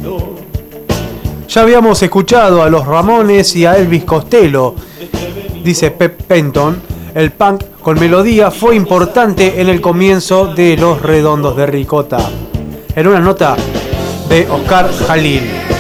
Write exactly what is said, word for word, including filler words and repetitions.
Ya habíamos escuchado a los Ramones y a Elvis Costello, dice Pep Penton. El punk con melodía fue importante en el comienzo de Los Redondos de Ricota. En una nota de Oscar Jalil.